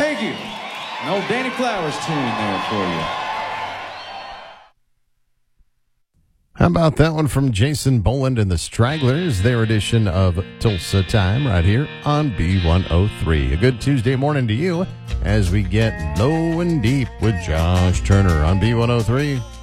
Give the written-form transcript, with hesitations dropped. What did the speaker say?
Thank you. An old Danny Flowers tune there for you. How about that one from Jason Boland and the Stragglers, their edition of Tulsa Time right here on B103. A good Tuesday morning to you as we get low and deep with Josh Turner on B103.